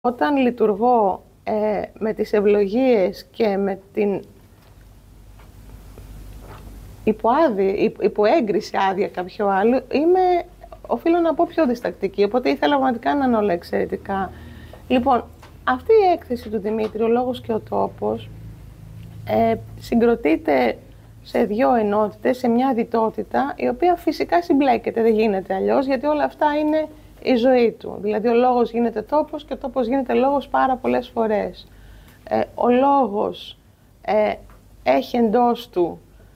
Όταν λειτουργώ με τις ευλογίες και με την υποέγκριση άδεια κάποιου άλλου, οφείλω να πω πιο διστακτική, οπότε ήθελα πραγματικά να είναι όλα εξαιρετικά. Λοιπόν, αυτή η έκθεση του Δημήτρη, ο λόγος και ο τόπος, συγκροτείται σε δύο ενότητες, σε μια διτότητα, η οποία φυσικά συμπλέκεται, δεν γίνεται αλλιώς, γιατί όλα αυτά είναι η ζωή του. Δηλαδή, ο λόγος γίνεται τόπος και ο τόπος γίνεται λόγος πάρα πολλές φορές. Ο λόγος έχει εντός του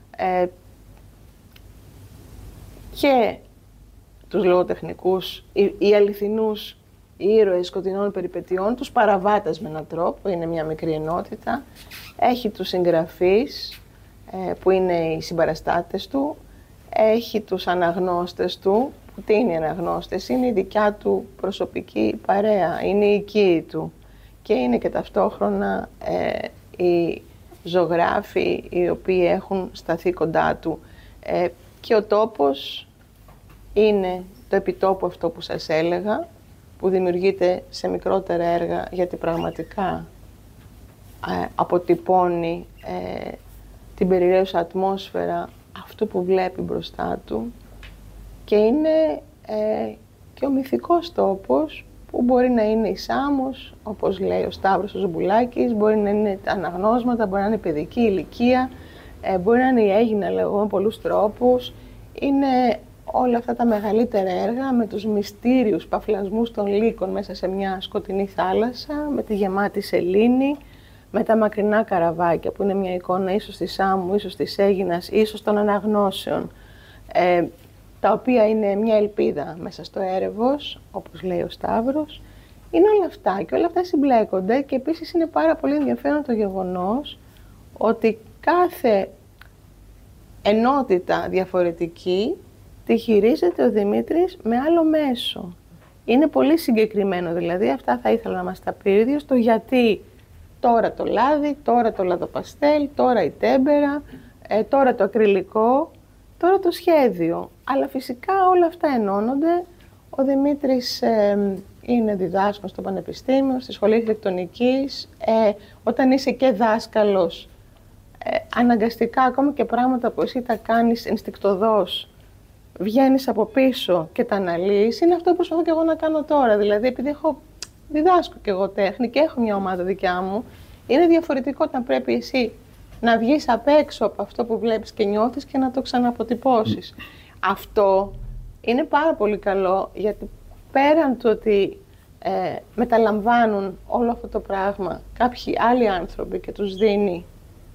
και τους λογοτεχνικούς ή αληθινούς ήρωες σκοτεινών περιπετειών, τους παραβάτες με έναν τρόπο, είναι μια μικρή ενότητα. Έχει τους συγγραφείς, που είναι οι συμπαραστάτες του. Έχει τους αναγνώστες του. Τι είναι οι αναγνώστες? Είναι η δικιά του προσωπική παρέα, είναι οι οικοί του. Και είναι και ταυτόχρονα οι ζωγράφοι οι οποίοι έχουν σταθεί κοντά του. Και ο τόπος είναι το επιτόπου αυτό που σας έλεγα, που δημιουργείται σε μικρότερα έργα, γιατί πραγματικά αποτυπώνει την περιραίουσα ατμόσφαιρα αυτού που βλέπει μπροστά του, και είναι και ο μυθικός τόπος που μπορεί να είναι η Σάμος, όπως λέει ο Σταύρος ο Ζουμπουλάκης, μπορεί να είναι τα αναγνώσματα, μπορεί να είναι παιδική ηλικία, μπορεί να είναι η Αίγινα, λέγω, με πολλούς τρόπους. Είναι όλα αυτά τα μεγαλύτερα έργα με τους μυστήριους παφλασμούς των λύκων μέσα σε μια σκοτεινή θάλασσα, με τη γεμάτη σελήνη, με τα μακρινά καραβάκια που είναι μια εικόνα ίσως της Σάμου, ίσως της Αίγινας, ίσως των αναγνώσεων, τα οποία είναι μια ελπίδα μέσα στο έρευος, όπως λέει ο Σταύρος. Είναι όλα αυτά και όλα αυτά συμπλέκονται, και επίσης είναι πάρα πολύ ενδιαφέρον το γεγονός ότι κάθε ενότητα διαφορετική τη χειρίζεται ο Δημήτρης με άλλο μέσο. Είναι πολύ συγκεκριμένο, δηλαδή αυτά θα ήθελα να μας τα πει ο ίδιος, το γιατί τώρα το λάδι, τώρα το λαδοπαστέλ, τώρα η τέμπερα, τώρα το ακριλικό, τώρα το σχέδιο. Αλλά φυσικά όλα αυτά ενώνονται. Ο Δημήτρης είναι διδάσκων στο Πανεπιστήμιο, στη Σχολή Αρχιτεκτονικής. Όταν είσαι και δάσκαλος, αναγκαστικά ακόμα και πράγματα που εσύ τα κάνεις ενστικτωδώς, βγαίνεις από πίσω και τα αναλύεις. Είναι αυτό που προσπαθώ και εγώ να κάνω τώρα. Δηλαδή, επειδή διδάσκω και εγώ τέχνη και έχω μια ομάδα δικιά μου, είναι διαφορετικό όταν πρέπει εσύ να βγεις απ' έξω από αυτό που βλέπεις και νιώθεις και να το ξαναποτυπώσεις. Αυτό είναι πάρα πολύ καλό, γιατί πέραν του ότι μεταλαμβάνουν όλο αυτό το πράγμα κάποιοι άλλοι άνθρωποι και τους δίνει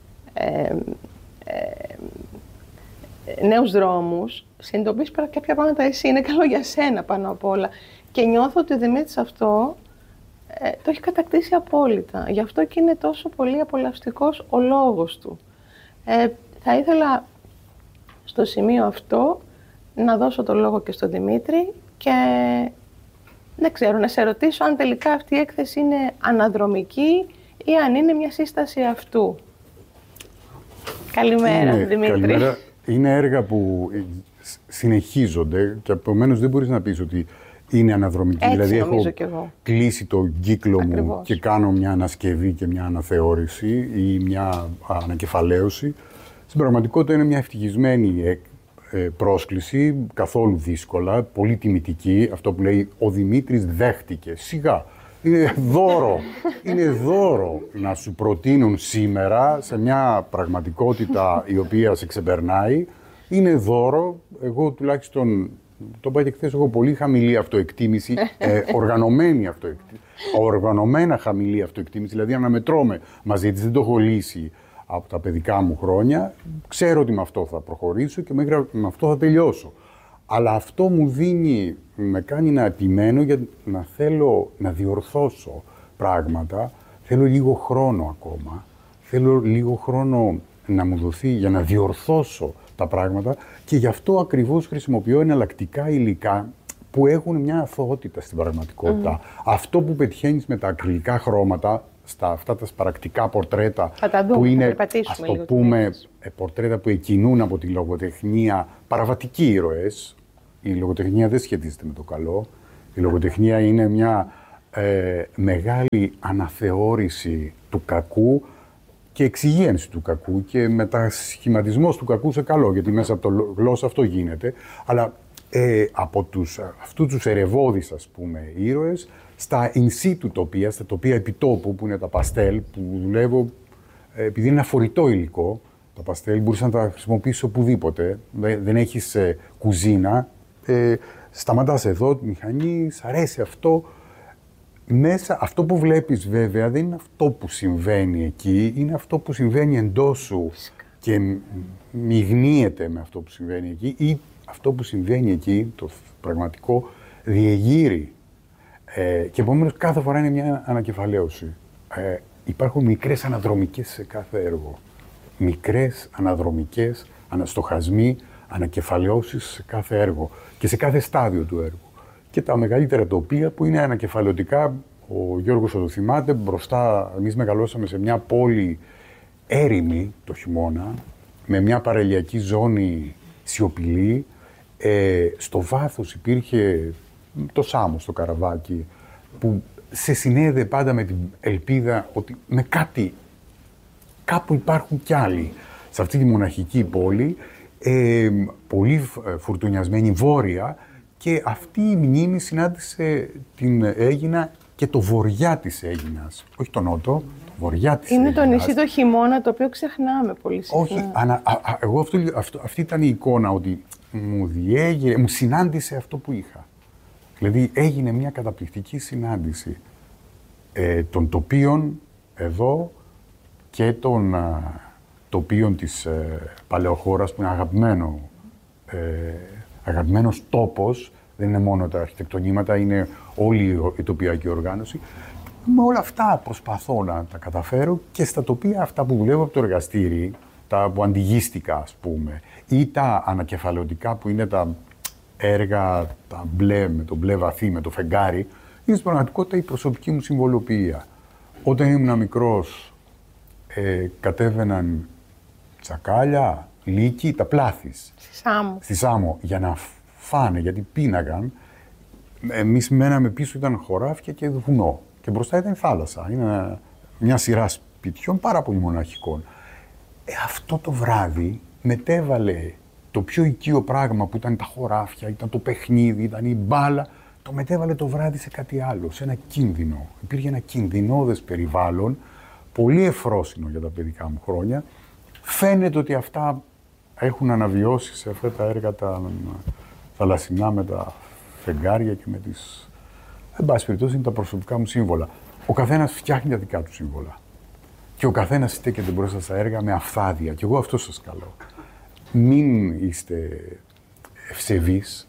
νέους δρόμους, συνειδητοποιείς κάποια πράγματα εσύ, είναι καλό για σένα πάνω απ' όλα. Και νιώθω ότι ο Δημήτρης αυτό το έχει κατακτήσει απόλυτα. Γι' αυτό και είναι τόσο πολύ απολαυστικός ο λόγος του. Θα ήθελα στο σημείο αυτό να δώσω το λόγο και στον Δημήτρη και δεν ξέρω, να σε ρωτήσω αν τελικά αυτή η έκθεση είναι αναδρομική ή αν είναι μια σύσταση αυτού. Καλημέρα, Δημήτρη. Καλημέρα. Είναι έργα που συνεχίζονται και επομένως δεν μπορείς να πεις ότι είναι αναδρομική. Έτσι, δηλαδή έχω κλείσει το κύκλο Ακριβώς. μου και κάνω μια ανασκευή και μια αναθεώρηση ή μια ανακεφαλαίωση. Στην πραγματικότητα είναι μια ευτυχισμένη πρόσκληση, καθόλου δύσκολα, πολύ τιμητική. Αυτό που λέει ο Δημήτρης δέχτηκε. Σιγά. Είναι δώρο. Είναι δώρο να σου προτείνουν σήμερα σε μια πραγματικότητα η οποία σε ξεπερνάει. Είναι δώρο. Εγώ τουλάχιστον, το είπα και χθες, έχω πολύ χαμηλή αυτοεκτίμηση, οργανωμένα χαμηλή αυτοεκτίμηση, δηλαδή αναμετρώμαι μαζί της, δεν το έχω λύσει από τα παιδικά μου χρόνια. Ξέρω ότι με αυτό θα προχωρήσω και με αυτό θα τελειώσω. Αλλά αυτό με κάνει να επιμένω για να θέλω να διορθώσω πράγματα. Θέλω λίγο χρόνο ακόμα. Θέλω λίγο χρόνο να μου δοθεί για να διορθώσω τα πράγματα, και γι' αυτό ακριβώς χρησιμοποιώ εναλλακτικά υλικά που έχουν μια αθωότητα στην πραγματικότητα. Αυτό που πετυχαίνεις με τα ακριλικά χρώματα, αυτά τα σπαρακτικά πορτρέτα, που είναι, ας το πούμε, πορτρέτα που εκκινούν από τη λογοτεχνία, παραβατικοί ήρωες. Η λογοτεχνία δεν σχετίζεται με το καλό. Η λογοτεχνία είναι μια μεγάλη αναθεώρηση του κακού και εξυγίανση του κακού και μετασχηματισμός του κακού σε καλό, γιατί μέσα από το γλώσσα αυτό γίνεται, αλλά από αυτούς τους ερευώδεις, ας πούμε, ήρωες, στα in situ τοπία, στα τοπία επιτόπου, που είναι τα παστέλ, που δουλεύω, επειδή είναι ένα φορητό υλικό, τα παστέλ μπορείς να τα χρησιμοποιήσεις οπουδήποτε, δεν έχεις κουζίνα, σταματάς εδώ τη μηχανή, σ' αρέσει αυτό. Μέσα, αυτό που βλέπεις βέβαια δεν είναι αυτό που συμβαίνει εκεί, είναι αυτό που συμβαίνει εντός σου και μειγνύεται με αυτό που συμβαίνει εκεί, ή αυτό που συμβαίνει εκεί, το πραγματικό, διεγείρει. Και επομένως κάθε φορά είναι μια ανακεφαλαίωση. Υπάρχουν μικρές αναδρομικές σε κάθε έργο. Μικρές αναδρομικές, αναστοχασμοί, ανακεφαλαιώσεις σε κάθε έργο και σε κάθε στάδιο του έργου. Και τα μεγαλύτερα τοπία που είναι ανακεφαλαιωτικά, ο Γιώργος θα το θυμάται, μπροστά, εμείς μεγαλώσαμε σε μια πόλη έρημη το χειμώνα, με μια παραλιακή ζώνη σιωπηλή. Στο βάθος υπήρχε το Σάμο, στο Καραβάκι, που σε συνέδε πάντα με την ελπίδα ότι με κάτι, κάπου υπάρχουν κι άλλοι. Σε αυτή τη μοναχική πόλη, πολύ φουρτουνιασμένη βόρεια, και αυτή η μνήμη συνάντησε την Αίγινα και το βοριά της Αίγινας. Όχι το νότο, το βοριά της Αίγινας. Είναι το νησί το χειμώνα, το οποίο ξεχνάμε πολύ συχνά. Όχι, εγώ αυτή ήταν η εικόνα, ότι μου συνάντησε αυτό που είχα. Δηλαδή έγινε μια καταπληκτική συνάντηση των τοπίων εδώ και των τοπίων της παλαιοχώρας, που είναι αγαπημένος τόπος, δεν είναι μόνο τα αρχιτεκτονήματα, είναι όλη η τοπιακή οργάνωση. Με όλα αυτά προσπαθώ να τα καταφέρω και στα τοπία αυτά που δουλεύω από το εργαστήρι, τα που αντιγίστηκα, ας πούμε, ή τα ανακεφαλαιωτικά που είναι τα έργα, τα μπλε, με το μπλε βαθύ, με το φεγγάρι, είναι στην πραγματικότητα η προσωπική μου συμβολοποιία. Όταν ήμουν μικρός, κατέβαιναν τσακάλια, λύκοι, τα πλάθης. Στη Σάμο, για να φάνε, γιατί πίναγαν. Εμείς μέναμε πίσω, ήταν χωράφια και βουνό. Και μπροστά ήταν θάλασσα. Είναι μια σειρά σπιτιών πάρα πολύ μοναχικών. Αυτό το βράδυ μετέβαλε το πιο οικείο πράγμα που ήταν τα χωράφια, ήταν το παιχνίδι, ήταν η μπάλα. Το μετέβαλε το βράδυ σε κάτι άλλο, σε ένα κίνδυνο. Υπήρχε ένα κινδυνώδες περιβάλλον, πολύ ευφρόσινο για τα παιδικά μου χρόνια. Φαίνεται ότι αυτά έχουν αναβιώσει σε αυτά τα έργα τα θαλασσινά με τα φεγγάρια και με τις... Εν πάση περιπτώσει, είναι τα προσωπικά μου σύμβολα. Ο καθένας φτιάχνει τα δικά του σύμβολα. Και ο καθένας στέκεται μπροστά στα έργα με αφθάδεια. Και εγώ αυτό σας καλώ. Μην είστε ευσεβείς.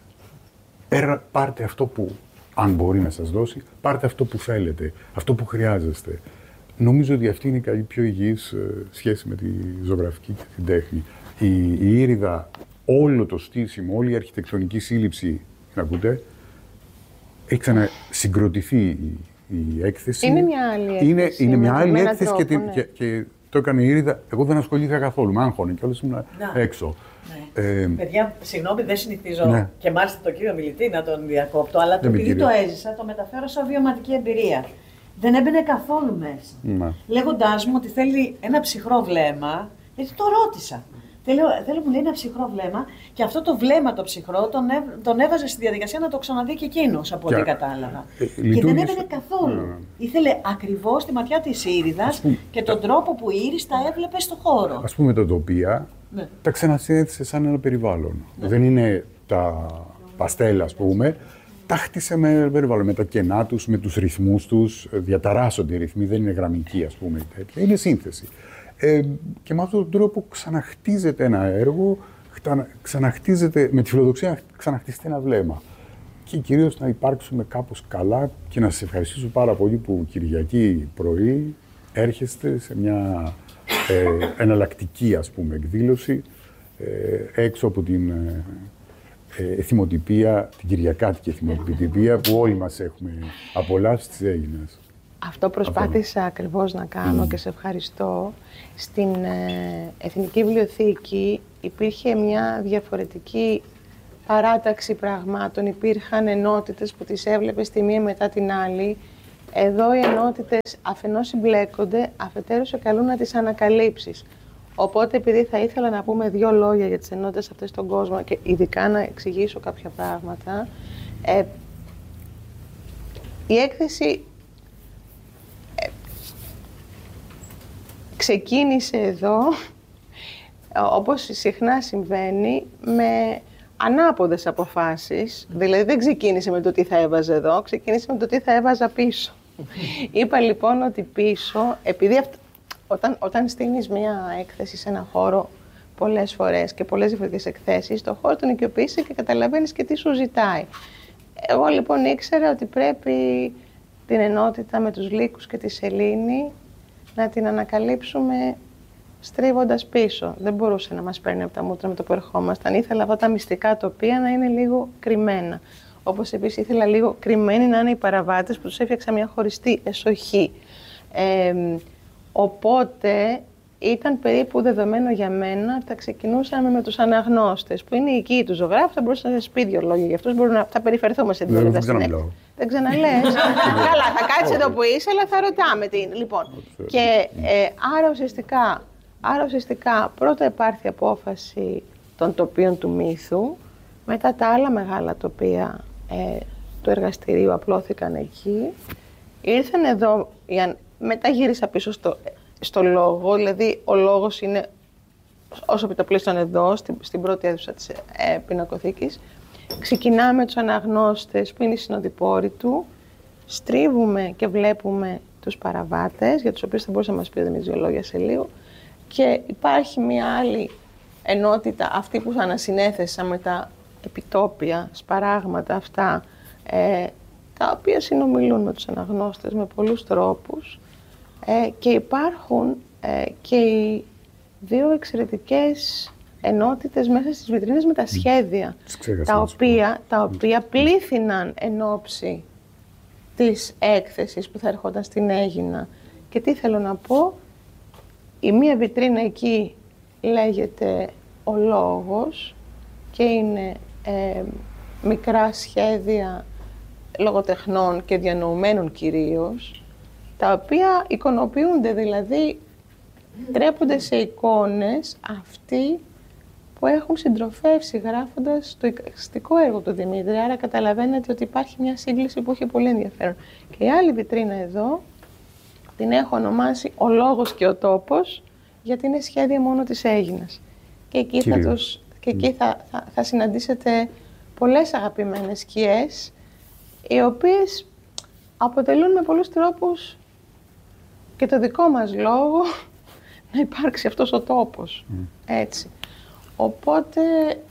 Πάρτε αυτό που, αν μπορεί να σας δώσει, πάρτε αυτό που θέλετε, αυτό που χρειάζεστε. Νομίζω ότι αυτή είναι η πιο υγιής σχέση με τη ζωγραφική και την τέχνη. Η Ήριδα, όλο το στήσιμο, όλη η αρχιτεκτονική σύλληψη, να ακούτε, έχει ξανασυγκροτηθεί η έκθεση. Είναι μια άλλη έκθεση. Είναι μια άλλη έκθεση και το έκανε η Ήριδα. Εγώ δεν ασχολήθηκα καθόλου, με άγχωνε και όλες ήμουν έξω. Ναι. Παιδιά, συγγνώμη, δεν συνηθίζω και μάλιστα τον κύριο μιλητή να τον διακόπτω, αλλά επειδή το έζησα, το μεταφέρω σαν βιωματική εμπειρία. Δεν έμπαινε καθόλου μέσα. Λέγοντάς μου ότι θέλει ένα ψυχρό βλέμμα, γιατί το ρώτησα. Θέλω, μου λέει, ένα ψυχρό βλέμμα, και αυτό το βλέμμα το ψυχρό τον έβαζε στη διαδικασία να το ξαναδεί και εκείνος, από ό,τι κατάλαβα. Και δεν έμπαινε καθόλου. Ήθελε ακριβώς τη ματιά της Ήριδας και τον τρόπο που η Ήρης τα έβλεπε στο χώρο. Ας πούμε, τα τοπία τα ξανασύνθεσε σαν ένα περιβάλλον. Δεν είναι τα παστέλα, ας πούμε. Τα χτίσε με περιβάλλον, με τα κενά τους, με τους ρυθμούς τους. Διαταράσσονται οι ρυθμοί, δεν είναι γραμμική, ας πούμε, τέτοια. Είναι σύνθεση. Και με αυτόν τον τρόπο ξαναχτίζεται ένα έργο, ξαναχτίζεται, με τη φιλοδοξία να ξαναχτιστεί ένα βλέμμα. Και κυρίως να υπάρξουμε κάπως καλά, και να σας ευχαριστήσω πάρα πολύ που Κυριακή πρωί έρχεστε σε μια εναλλακτική, ας πούμε, εκδήλωση έξω από την εθιμοτυπία, την κυριακάτικη εθιμοτυπία που όλοι μας έχουμε απολαύσει στις Αίγινες. Αυτό προσπάθησα ακριβώς να κάνω και σε ευχαριστώ. Στην Εθνική Βιβλιοθήκη υπήρχε μια διαφορετική παράταξη πραγμάτων. Υπήρχαν ενότητες που τις έβλεπες τη μία μετά την άλλη Εδώ οι ενότητες αφενός συμπλέκονται, αφετέρου σε καλούν να τις ανακαλύψεις. Οπότε, επειδή θα ήθελα να πούμε 2 λόγια για τις ενότητες αυτές στον κόσμο και ειδικά να εξηγήσω κάποια πράγματα, η έκθεση ξεκίνησε εδώ, όπως συχνά συμβαίνει, με ανάποδες αποφάσεις. Δηλαδή δεν ξεκίνησε με το τι θα έβαζα εδώ, ξεκίνησε με το τι θα έβαζα πίσω. Είπα λοιπόν ότι πίσω, επειδή όταν στείλεις μία έκθεση σε ένα χώρο πολλές φορές και πολλές διαφορετικές εκθέσεις, το χώρο τον οικειοποιείσαι και καταλαβαίνεις και τι σου ζητάει. Εγώ λοιπόν ήξερα ότι πρέπει την ενότητα με τους λύκους και τη σελήνη να την ανακαλύψουμε στρίβοντας πίσω. Δεν μπορούσε να μας παίρνει από τα μούτρα με το που ερχόμασταν. Ήθελα αυτά τα μυστικά τοπία να είναι λίγο κρυμμένα. Όπως επίσης ήθελα λίγο κρυμμένοι να είναι οι παραβάτες που τους έφτιαξα μια χωριστή εσοχή. Οπότε ήταν περίπου δεδομένο για μένα ότι θα ξεκινούσαμε με τους αναγνώστες, που είναι οι οικοί του ζωγράφου. Θα μπορούσα να σας πει 2 λόγια για αυτούς. Θα περιφερθούμε σε 2 λεπτά. Δεν ξαναλές. Καλά, θα κάτσεις εδώ που είσαι, αλλά θα ρωτάμε τι είναι. Λοιπόν, και άρα ουσιαστικά πρώτα υπάρχει απόφαση των τοπίων του μύθου, μετά τα άλλα μεγάλα τοπία του εργαστηρίου απλώθηκαν εκεί. Ήρθαν εδώ, μετά γύρισα πίσω στο λόγο, δηλαδή ο λόγος είναι όσο επιτοπλίστων εδώ, στην πρώτη αίθουσα της πινακοθήκης. Ξεκινάμε τους αναγνώστες που είναι οι συνοδοιπόροι του, στρίβουμε και βλέπουμε τους παραβάτες, για τους οποίους θα μπορούσε να μας πει ο Δημήτρης 2 λόγια σε λίγο, και υπάρχει μια άλλη ενότητα, αυτή που ανασυνέθεσα με τα επιτόπια, σπαράγματα αυτά, τα οποία συνομιλούν με τους αναγνώστες με πολλούς τρόπους, και υπάρχουν και οι 2 εξαιρετικές ενότητες μέσα στις βιτρίνες με τα σχέδια, τα οποία πλήθυναν εν ώψη της έκθεσης που θα ερχόταν στην Αίγινα. Και τι θέλω να πω, η μία βιτρίνα εκεί λέγεται «Ο Λόγος» και είναι μικρά σχέδια λογοτεχνών και διανοουμένων κυρίως, τα οποία εικονοποιούνται, δηλαδή τρέπονται σε εικόνες αυτοί που έχουν συντροφεύσει γράφοντας το εικαστικό έργο του Δημήτρη. Άρα καταλαβαίνετε ότι υπάρχει μια σύγκληση που έχει πολύ ενδιαφέρον. Και η άλλη βιτρίνα εδώ την έχω ονομάσει «Ο Λόγος και ο Τόπος», γιατί είναι σχέδια μόνο της Αίγινας. Και εκεί θα συναντήσετε πολλές αγαπημένες σκιές, οι οποίες αποτελούν με πολλούς τρόπους και το δικό μας λόγο να υπάρξει αυτός ο τόπος. Έτσι. Οπότε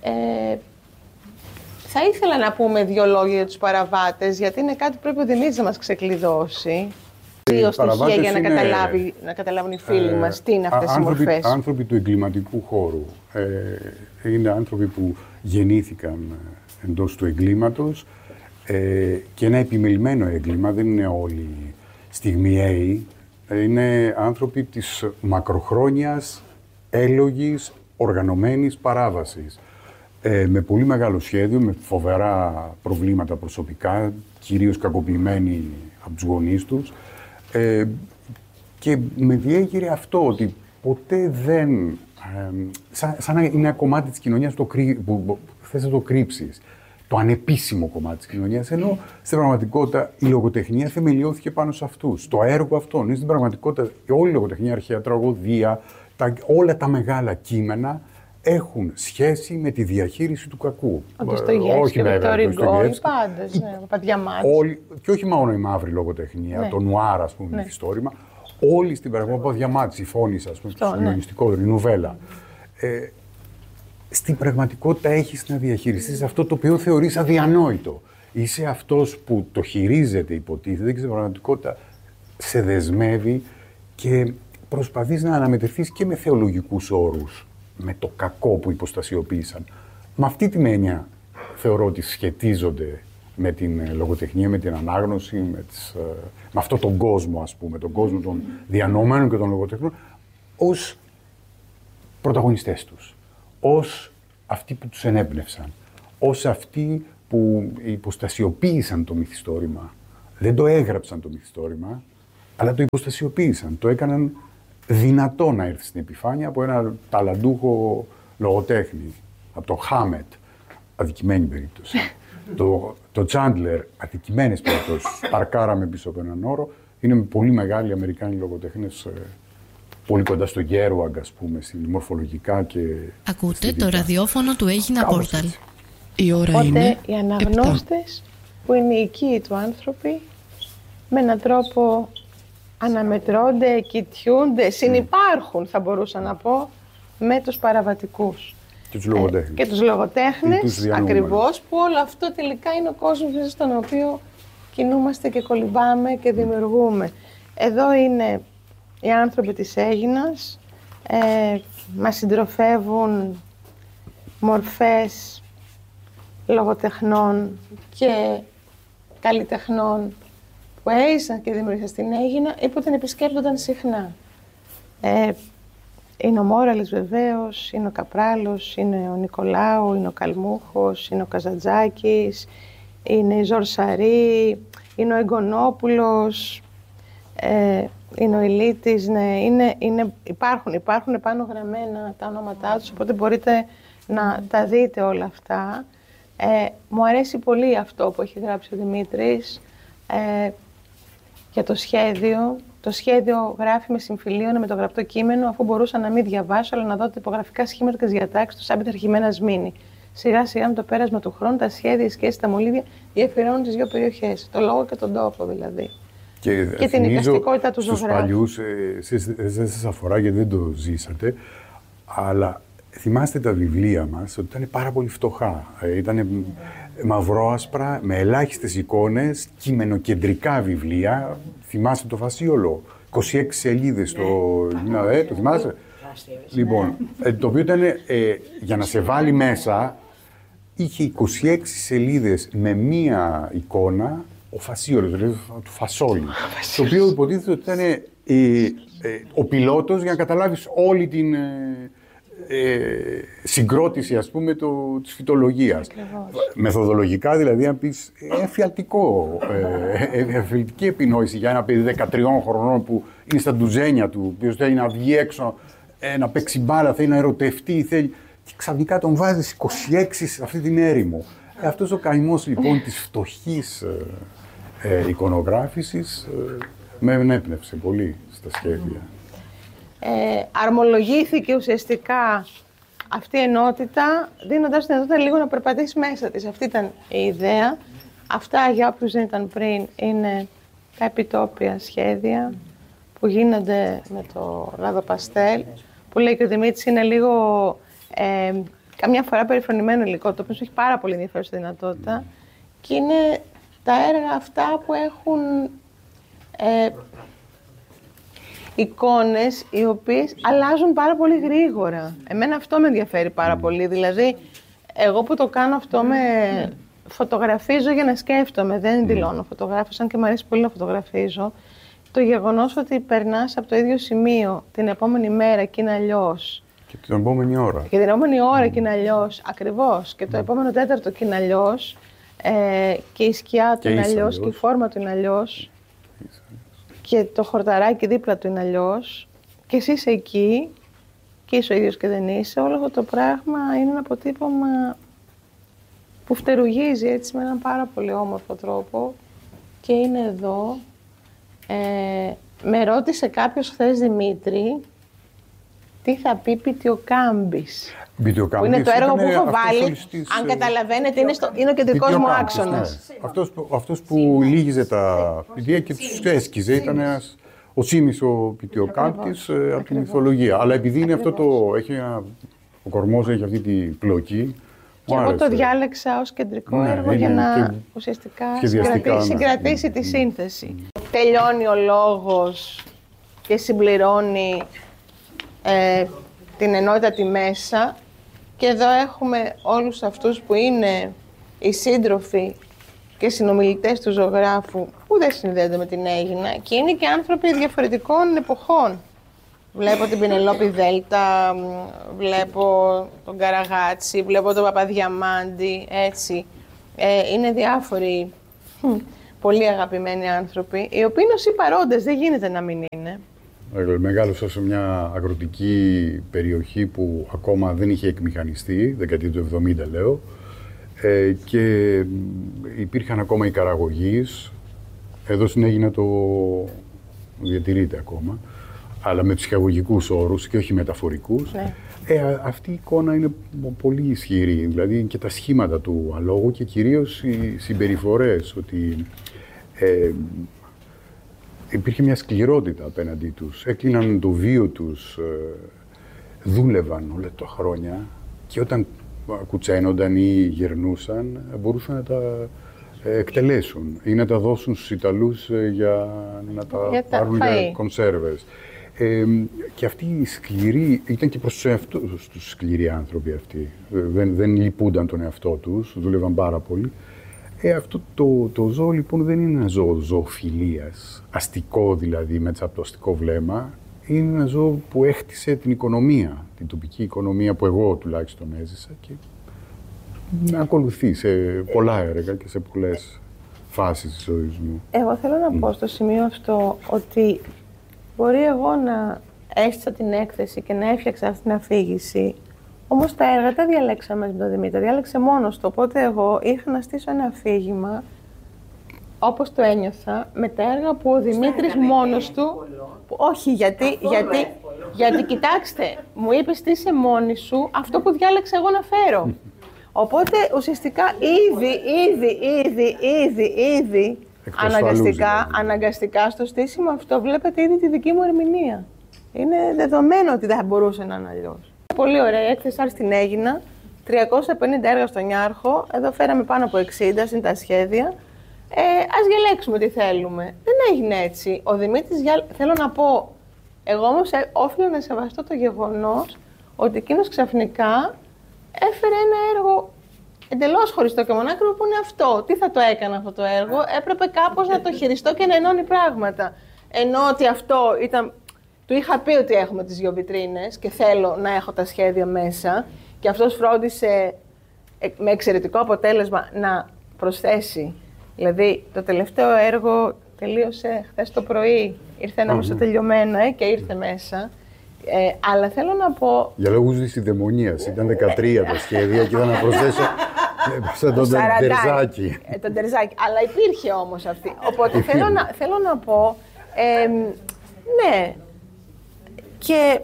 θα ήθελα να πούμε 2 λόγια για τους παραβάτες, γιατί είναι κάτι που πρέπει ο Δημήτρης να μας ξεκλειδώσει. 2 στοιχεία για να καταλάβουν οι φίλοι μας τι είναι αυτές οι μορφές. Άνθρωποι του εγκληματικού χώρου. Είναι άνθρωποι που γεννήθηκαν εντός του εγκλήματος και ένα επιμελημένο έγκλημα, δεν είναι όλοι στιγμιαίοι. Είναι άνθρωποι της μακροχρόνιας, έλογης, οργανωμένης παράβασης. Με πολύ μεγάλο σχέδιο, με φοβερά προβλήματα προσωπικά, κυρίως κακοποιημένοι από τους γονείς τους. Και με διέγειρε αυτό, ότι ποτέ δεν... σαν να είναι ένα κομμάτι της κοινωνίας που θες να το κρύψεις. Το ανεπίσημο κομμάτι της κοινωνίας, ενώ στην πραγματικότητα η λογοτεχνία θεμελιώθηκε πάνω σε αυτούς. Το έργο αυτών είναι στην πραγματικότητα, όλη η λογοτεχνία, αρχαία τραγωδία, όλα τα μεγάλα κείμενα έχουν σχέση με τη διαχείριση του κακού. Ο Ντοστογιέφσκι, ο Βικτόρ Ουγκό, οι πάντες, ο Παπαδιαμάτης. Και όχι μόνο η μαύρη λογοτεχνία, το νουάρ, ας πούμε, μυθιστόρημα. Όλοι στην πραγματικότητα, ο Παπαδιαμάτης, η Φώνης, ας πούμε, το συλλογιστικό, η νουβέλα. Στην πραγματικότητα έχεις να διαχειριστείς αυτό το οποίο θεωρείς αδιανόητο. Είσαι αυτός που το χειρίζεται, υποτίθεται, και στην πραγματικότητα σε δεσμεύει και προσπαθείς να αναμετρηθείς και με θεολογικούς όρους, με το κακό που υποστασιοποίησαν. Με αυτή την έννοια θεωρώ ότι σχετίζονται με την λογοτεχνία, με την ανάγνωση, με αυτόν τον κόσμο, ας πούμε, τον κόσμο των διανοωμένων και των λογοτεχνών, ως πρωταγωνιστές τους, ως αυτοί που τους ενέπνευσαν, ως αυτοί που υποστασιοποίησαν το μυθιστόρημα δεν το έγραψαν το μυθιστόρημα, αλλά το υποστασιοποίησαν. Το έκαναν δυνατό να έρθει στην επιφάνεια από ένα ταλαντούχο λογοτέχνη, από το Χάμετ, αδικημένη περίπτωση. Το Τσάντλερ, αδικημένες περιπτώσεις, παρκάραμε πίσω από έναν όρο. Είναι πολύ μεγάλοι Αμερικάνοι λογοτέχνες, πολύ κοντά στο Γέρουαγκ, ας πούμε, μορφολογικά και. Ακούτε το ραδιόφωνο του Έγινα Πόρταλ. Η ώρα οπότε είναι οι αναγνώστες 7. Που είναι οι οικοί του άνθρωποι, με έναν τρόπο αναμετρώνται, κοιτιούνται, συνυπάρχουν, θα μπορούσα να πω, με τους παραβατικούς. Και τους λογοτέχνες. Και τους λογοτέχνες, ακριβώς, που όλο αυτό τελικά είναι ο κόσμος στον οποίο κινούμαστε και κολυμπάμε και δημιουργούμε. Εδώ είναι οι άνθρωποι της Αίγινας, μας συντροφεύουν μορφές λογοτεχνών και καλλιτεχνών που έζησαν και δημιουργήσαν στην Αίγινα ή που την επισκέπτονταν συχνά. Είναι ο Μόραλης βεβαίως, είναι ο Καπράλος, είναι ο Νικολάου, είναι ο Καλμούχος, είναι ο Καζαντζάκης, είναι η Ζορσαρή, είναι ο Εγκονόπουλος, είναι ο Ηλίτης, ναι, υπάρχουν πάνω γραμμένα τα ονόματά τους, οπότε μπορείτε να τα δείτε όλα αυτά. Μου αρέσει πολύ αυτό που έχει γράψει ο Δημήτρης για το σχέδιο. Το σχέδιο γράφει με συμφιλίωνα με το γραπτό κείμενο, αφού μπορούσα να μην διαβάσω, αλλά να δω τυπογραφικά σχήματα και τις διατάξεις του σαν πειθαρχημένα σμήνη. Σιγά σιγά με το πέρασμα του χρόνου, τα σχέδια, οι σχέσεις, τα μολύβια διαφέρουν τις δύο περιοχές. Το λόγο και τον τόπο δηλαδή. Και την εικαστικότητα του ζωγράφου. Στους παλιούς, δεν σας αφορά γιατί δεν το ζήσατε, αλλά θυμάστε τα βιβλία μας ότι ήταν πάρα πολύ φτωχά. Ήταν μαυρόασπρα, με ελάχιστες εικόνες, κειμενοκεντρικά βιβλία. Θυμάστε το Φασίολο, 26 σελίδες το θυμάστε. Λοιπόν, το οποίο ήταν, για να σε βάλει μέσα, είχε 26 σελίδες με μία εικόνα, ο Φασίολος, δηλαδή του Φασόλη. Το οποίο υποτίθεται ότι ήταν ο πιλότος για να καταλάβεις όλη την συγκρότηση, ας πούμε, της φυτολογίας. Μεθοδολογικά, δηλαδή, αν πεις εφιαλτική επινόηση για ένα παιδί 13 χρονών που είναι στα ντουζένια του, που θέλει να βγει έξω, να παίξει μπάλα, θέλει να ερωτευτεί, και ξαφνικά τον βάζεις 26 σε αυτή την έρημο. Αυτός ο καημός, λοιπόν, της φτωχής εικονογράφησης με ενέπνευσε πολύ στα σχέδια. Αρμολογήθηκε ουσιαστικά αυτή η ενότητα, δίνοντας την ενότητα λίγο να περπατήσει μέσα της. Αυτή ήταν η ιδέα. Αυτά, για όποιους δεν ήταν πριν, είναι τα επιτόπια σχέδια που γίνονται με το λαδοπαστέλ, που λέει και ο Δημήτρης είναι λίγο, καμιά φορά περιφρονημένο υλικό, το οποίο έχει πάρα πολύ ενδιαφέρουσα δυνατότητα, και είναι τα έργα αυτά που έχουν εικόνες οι οποίες αλλάζουν πάρα πολύ γρήγορα. Εμένα αυτό με ενδιαφέρει πάρα πολύ. Δηλαδή, εγώ που το κάνω αυτό φωτογραφίζω για να σκέφτομαι, δεν δηλώνω φωτογράφος, αν και μου αρέσει πολύ να φωτογραφίζω. Το γεγονός ότι περνάς από το ίδιο σημείο την επόμενη μέρα και είναι αλλιώς. Και την επόμενη ώρα. Και την επόμενη ώρα και είναι αλλιώς, ακριβώς. Και το επόμενο τέταρτο και είναι αλλιώς. Και η σκιά του είναι αλλιώς, και η φόρμα του είναι αλλιώς. Και το χορταράκι δίπλα του είναι αλλιώς. Και εσύ είσαι εκεί, και είσαι ο ίδιος και δεν είσαι. Όλο αυτό το πράγμα είναι ένα αποτύπωμα που φτερουγίζει έτσι με έναν πάρα πολύ όμορφο τρόπο. Και είναι εδώ. Με ρώτησε κάποιος χθες, Δημήτρη, τι θα πει Πιτιοκάμπης. Που είναι το έργο που έχω βάλει. Αν καταλαβαίνετε, είναι ο κεντρικός μου άξονας. Ναι. Αυτός που λύγιζε τα πηδία και τους έσκιζε ήταν ο Σίμης ο Πιτιοκάμπης από τη μυθολογία. Αλλά επειδή είναι αυτό ο κορμός έχει αυτή τη πλοκή. Και εγώ το διάλεξα ως κεντρικό έργο για να ουσιαστικά συγκρατήσει τη σύνθεση. Τελειώνει ο λόγος και συμπληρώνει την ενότητα τη μέσα, και εδώ έχουμε όλους αυτούς που είναι οι σύντροφοι και συνομιλητές του ζωγράφου που δεν συνδέονται με την Αίγινα, και είναι και άνθρωποι διαφορετικών εποχών. Βλέπω την Πινελόπη Δέλτα, βλέπω τον Καραγάτσι, βλέπω τον Παπαδιαμάντη, έτσι. Είναι διάφοροι πολύ αγαπημένοι άνθρωποι, οι οποίοι είναι όσοι παρόντες, δεν γίνεται να μην είναι. Μεγάλωσα σε μια αγροτική περιοχή που ακόμα δεν είχε εκμηχανιστεί, δεκαετία του 70 λέω, και υπήρχαν ακόμα οι καραγωγείς. Εδώ στην Αίγινα το διατηρείται ακόμα, αλλά με ψυχαγωγικούς όρους και όχι μεταφορικούς. Ναι. Αυτή η εικόνα είναι πολύ ισχυρή, δηλαδή και τα σχήματα του αλόγου και κυρίως οι συμπεριφορές, ότι υπήρχε μια σκληρότητα απέναντί τους, έκλειναν το βίο τους, δούλευαν όλα τα χρόνια και όταν κουτσένονταν ή γερνούσαν μπορούσαν να τα εκτελέσουν ή να τα δώσουν στους Ιταλούς για να τα πάρουν για κονσέρβες. Και αυτοί οι σκληροί, ήταν και προς τους εαυτούς τους σκληροί άνθρωποι αυτοί. Δεν λυπούνταν τον εαυτό τους, δούλευαν πάρα πολύ. Αυτό το ζώο λοιπόν δεν είναι ένα ζώο ζωοφιλίας, αστικό δηλαδή, μέσα από το αστικό βλέμμα. Είναι ένα ζώο που έχτισε την οικονομία, την τοπική οικονομία που εγώ τουλάχιστον έζησα και με ακολουθεί σε πολλά έργα και σε πολλές φάσεις της ζωής μου. Εγώ θέλω να πω στο σημείο αυτό ότι μπορεί εγώ να έστησα την έκθεση και να έφτιαξα αυτή την αφήγηση, όμως τα έργα τα διαλέξαμε με τον Δημήτρη, διάλεξε μόνος του, οπότε εγώ ήρθα να στήσω ένα αφήγημα όπως το ένιωθα, με τα έργα που ο Δημήτρης μόνος του... Όχι, γιατί κοιτάξτε, μου είπε στήσε μόνη σου αυτό που διάλεξα εγώ να φέρω. Οπότε ουσιαστικά ήδη αναγκαστικά στο στήσιμο αυτό βλέπετε ήδη τη δική μου ερμηνεία. Είναι δεδομένο ότι δεν θα μπορούσε να είναι αλλιώς. Πολύ ωραία, η έκθεση άρτη την έγινα. 350 έργα στον Νιάρχο, εδώ φέραμε πάνω από 60, είναι τα σχέδια. Ας διαλέξουμε τι θέλουμε. Δεν έγινε έτσι. Ο Δημήτρης, θέλω να πω, εγώ όμως όφιλα να σεβαστώ το γεγονός ότι εκείνος ξαφνικά έφερε ένα έργο εντελώς χωριστό και μονάκριβο που είναι αυτό. Τι θα το έκανα αυτό το έργο, έπρεπε κάπως να το χειριστώ και να ενώνει πράγματα. Ενώ ότι αυτό ήταν... Του είχα πει ότι έχουμε τις δύο βιτρίνες και θέλω να έχω τα σχέδια μέσα και αυτός φρόντισε με εξαιρετικό αποτέλεσμα να προσθέσει. Δηλαδή, το τελευταίο έργο τελείωσε χθες το πρωί, ήρθε ένα μισοτελειωμένο και ήρθε μέσα. Αλλά θέλω να πω... Για λόγους της ειδαιμονίας, ήταν 13 τα σχέδια και ήταν να προσθέσω σαν τον Τερζάκη. Τον Τερζάκη, αλλά υπήρχε όμως αυτή. Οπότε θέλω να πω, ναι, και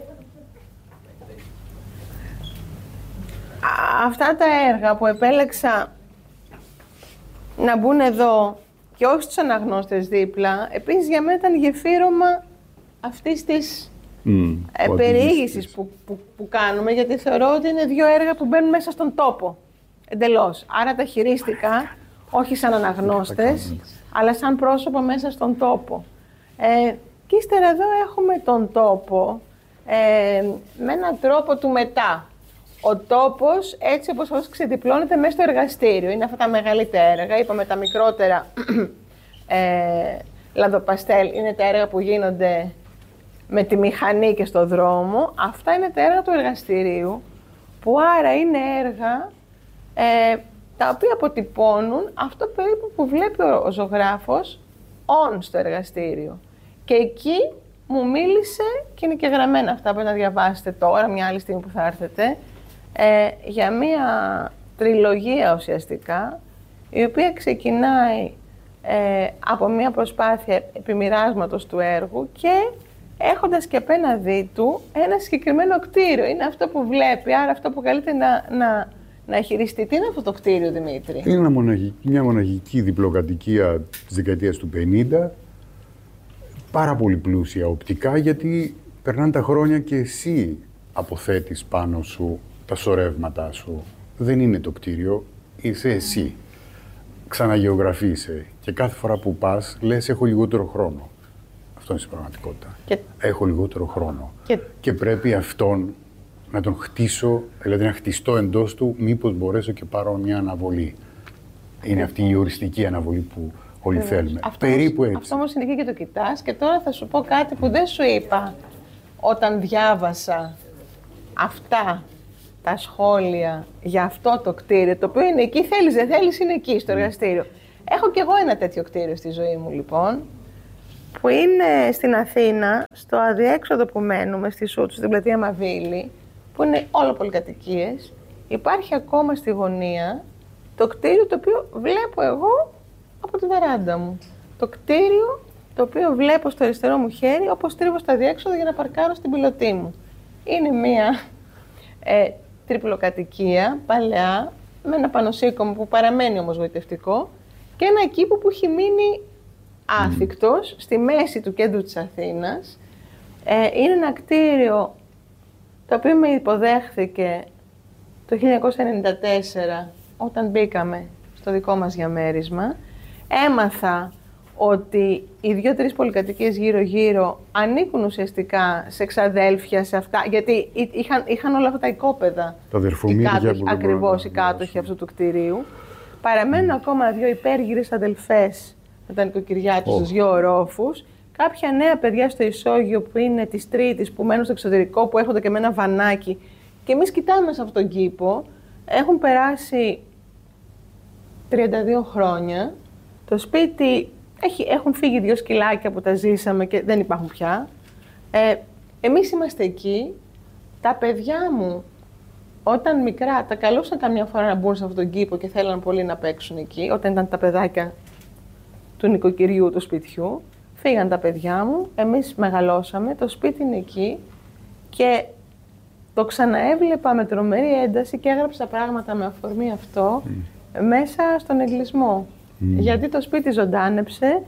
αυτά τα έργα που επέλεξα να μπουν εδώ και όχι στους αναγνώστες δίπλα, επίσης για μένα ήταν γεφύρωμα αυτής της περιήγησης που κάνουμε, γιατί θεωρώ ότι είναι δύο έργα που μπαίνουν μέσα στον τόπο, εντελώς. Άρα τα χειρίστηκα, όχι σαν αναγνώστες, αλλά σαν πρόσωπο μέσα στον τόπο. Και ύστερα εδώ έχουμε τον τόπο με έναν τρόπο του μετά. Ο τόπος, έτσι όπως ξεδιπλώνεται μέσα στο εργαστήριο. Είναι αυτά τα μεγαλύτερα έργα, είπαμε τα μικρότερα λαδοπαστέλ, είναι τα έργα που γίνονται με τη μηχανή και στο δρόμο. Αυτά είναι τα έργα του εργαστηρίου, που άρα είναι έργα τα οποία αποτυπώνουν αυτό περίπου που βλέπει ο ζωγράφος στο εργαστήριο. Και εκεί μου μίλησε, και είναι και γραμμένα αυτά που να διαβάσετε τώρα, μια άλλη στιγμή που θα έρθετε, για μια τριλογία ουσιαστικά, η οποία ξεκινάει από μια προσπάθεια επιμοιράσματος του έργου και έχοντας και απέναντί του ένα συγκεκριμένο κτίριο. Είναι αυτό που βλέπει, άρα αυτό που καλείται να χειριστεί. Τι είναι αυτό το κτίριο, Δημήτρη? Είναι μια μοναχική διπλοκατοικία της δεκαετίας του 50, πάρα πολύ πλούσια οπτικά, γιατί περνάνε τα χρόνια και εσύ αποθέτεις πάνω σου τα σωρεύματά σου. Δεν είναι το κτίριο, είσαι εσύ. Ξαναγεωγραφείσαι και κάθε φορά που πας λες έχω λιγότερο χρόνο. Αυτό είναι στην πραγματικότητα. Έχω λιγότερο χρόνο. Και πρέπει αυτόν να τον χτίσω, δηλαδή να χτιστώ εντός του, μήπως μπορέσω και πάρω μια αναβολή. Είναι αυτή η οριστική αναβολή που όλοι θέλουμε. Περίπου έτσι. Αυτό όμως είναι εκεί και το κοιτάς. Και τώρα θα σου πω κάτι που δεν σου είπα όταν διάβασα αυτά τα σχόλια για αυτό το κτίριο, το οποίο είναι εκεί, θέλεις δεν θέλεις, είναι εκεί στο εργαστήριο. Έχω κι εγώ ένα τέτοιο κτίριο στη ζωή μου, λοιπόν, που είναι στην Αθήνα, στο αδιέξοδο που μένουμε, στη Σούτσου, στην πλατεία Μαβίλη, που είναι όλο πολυκατοικίες. Υπάρχει ακόμα στη γωνία το κτίριο το οποίο βλέπω εγώ από τη βεράντα μου. Το κτίριο το οποίο βλέπω στο αριστερό μου χέρι, όπως τρίβω στο αδιέξοδο για να παρκάρω στην πιλωτή μου. Είναι μία τριπλοκατοικία, παλαιά, με ένα πανωσίκομο που παραμένει όμως γοητευτικό και ένα κήπο που έχει μείνει άθικτος στη μέση του κέντρου της Αθήνας. Είναι ένα κτίριο το οποίο με υποδέχθηκε το 1994 όταν μπήκαμε στο δικό μας διαμέρισμα. Έμαθα ότι οι 2-3 πολυκατοικίες γύρω-γύρω ανήκουν ουσιαστικά σε εξαδέλφια, σε αυτά, γιατί είχαν όλα αυτά τα οικόπεδα. Τα αδερφομήρια ακριβώς οι κάτοχοι αυτού του κτηρίου. Παραμένουν ακόμα 2 υπέργυρες αδελφές με τα νοικοκυριά τους, στους 2 ορόφους. Κάποια νέα παιδιά στο ισόγειο που είναι της Τρίτης, που μένουν στο εξωτερικό, που έρχονται και με ένα βανάκι. Και εμείς κοιτάμε σε αυτόν τον κήπο. Έχουν περάσει 32 χρόνια. Το σπίτι έχουν φύγει 2 σκυλάκια που τα ζήσαμε και δεν υπάρχουν πια. Εμείς είμαστε εκεί. Τα παιδιά μου, όταν μικρά, τα καλούσαν καμιά φορά να μπουν σε αυτόν τον κήπο και θέλαν πολύ να παίξουν εκεί, όταν ήταν τα παιδάκια του νοικοκυριού του σπιτιού. Φύγαν τα παιδιά μου, εμείς μεγαλώσαμε, το σπίτι είναι εκεί και το ξαναέβλεπα με τρομερή ένταση και έγραψα πράγματα με αφορμή αυτό μέσα στον εγκλισμό. Γιατί το σπίτι ζωντάνεψε.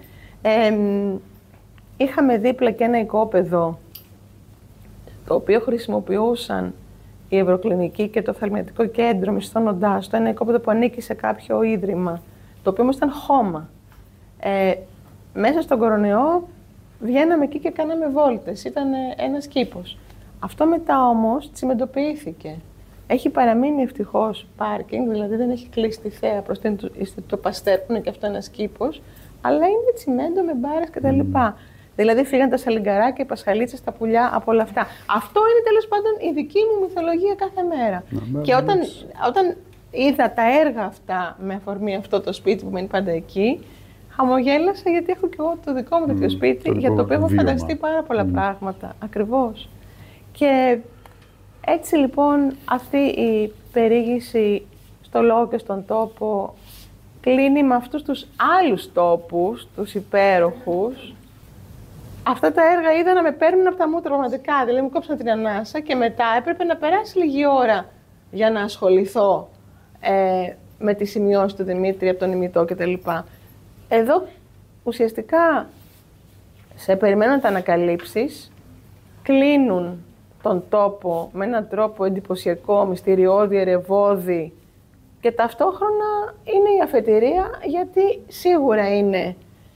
Είχαμε δίπλα και ένα οικόπεδο το οποίο χρησιμοποιούσαν η Ευρωκλινική και το Οφθαλμιατρικό Κέντρο μισθώνοντάς το. Ένα οικόπεδο που ανήκει σε κάποιο ίδρυμα, το οποίο όμως ήταν χώμα. Μέσα στον κορονοϊό βγαίναμε εκεί και κάναμε βόλτες. Ήταν ένας κήπος. Αυτό μετά όμως τσιμεντοποιήθηκε. Έχει παραμείνει ευτυχώς πάρκινγκ, δηλαδή δεν έχει κλείσει τη θέα προς το Παστέρ, που είναι και αυτό ένας κήπος, αλλά είναι τσιμέντο με μπάρες κτλ. Δηλαδή φύγαν τα σαλιγκαράκια, οι πασχαλίτσες, τα πουλιά, από όλα αυτά. Αυτό είναι τέλος πάντων η δική μου μυθολογία κάθε μέρα. Και όταν είδα τα έργα αυτά με αφορμή αυτό το σπίτι που μένει πάντα εκεί, χαμογέλασα γιατί έχω και εγώ το δικό μου τέτοιο σπίτι, για το οποίο έχω φανταστεί πάρα πολλά πράγματα. Ακριβώς. Και έτσι λοιπόν αυτή η περιήγηση στο λόγο και στον τόπο κλείνει με αυτούς τους άλλους τόπους, τους υπέροχους. Αυτά τα έργα είδα να με παίρνουν από τα μούτρα πραγματικά, δηλαδή μου κόψαν την ανάσα και μετά έπρεπε να περάσει λίγη ώρα για να ασχοληθώ με τις σημειώσεις του Δημήτρη από τον ημιτό κτλ. Εδώ ουσιαστικά σε περιμένω να τα ανακαλύψεις, κλείνουν τον τόπο με έναν τρόπο εντυπωσιακό, μυστηριώδη, ερευώδη και ταυτόχρονα είναι η αφετηρία γιατί σίγουρα είναι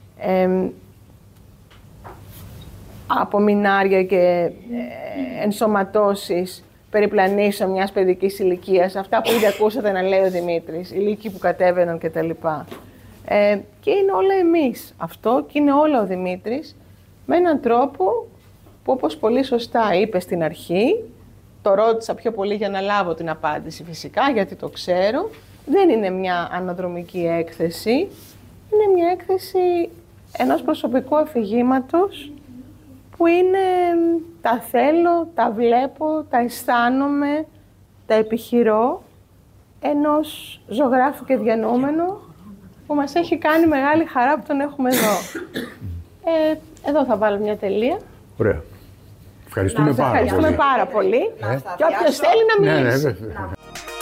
απομεινάρια και ενσωματώσεις περιπλανήσεων μιας παιδικής ηλικίας, αυτά που ήδη ακούσατε να λέει ο Δημήτρης, οι λύκοι που κατέβαιναν κτλ. Και είναι όλα εμείς αυτό και είναι όλα ο Δημήτρης με έναν τρόπο που, όπως πολύ σωστά είπε στην αρχή, το ρώτησα πιο πολύ για να λάβω την απάντηση φυσικά, γιατί το ξέρω, δεν είναι μια αναδρομική έκθεση, είναι μια έκθεση ενός προσωπικού αφηγήματος που είναι τα θέλω, τα βλέπω, τα αισθάνομαι, τα επιχειρώ ενός ζωγράφου και διανοούμενου που μας έχει κάνει μεγάλη χαρά που τον έχουμε εδώ. Εδώ θα βάλω μια τελεία. Ωραία. Ευχαριστούμε πάρα πολύ. Και όποιος θέλει να μιλήσει.